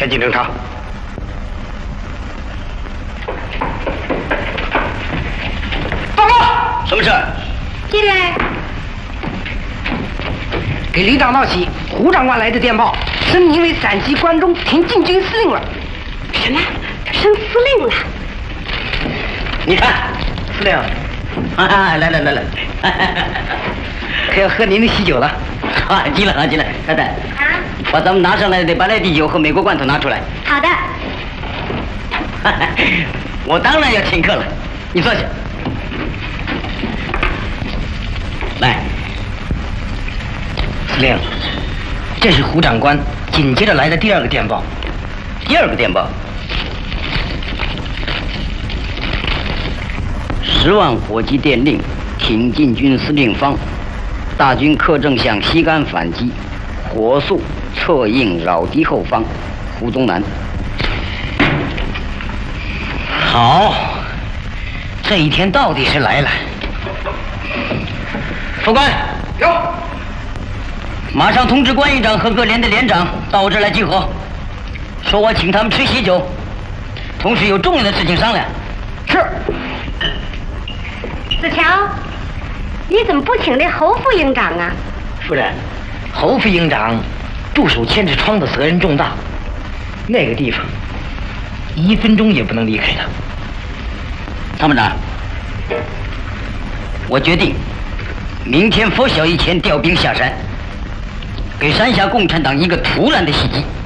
前进侦查。报告， 什么事？ 进来。 给李长道喜胡长官来的电报，升您为陕西关中挺进军司令了。 什么？升司令了？ 你看， 司令， 来， 可要喝您的喜酒了。 啊，进来，太太，把咱们拿上来的白兰地酒和美国罐头拿出来。 好的。 我当然要请客了，你坐下。来， 司令，这是胡长官紧接着来的第二个电报。 第二个电报，10万火急电令，挺进军司令方，大军克正向西干反击，火速策应扰敌后方，胡宗南。 好，这一天到底是来了。副官，有，马上通知关营长和各连的连长到我这儿来集合，说我请他们吃喜酒，同时有重要的事情商量。是。 子乔，你怎么不请这侯副营长啊？ 夫人，侯副营长驻守千尺窗的责任重大，那个地方1分钟也不能离开他。 参谋长，我决定明天拂晓以前调兵下山，给山下共产党一个突然的袭击。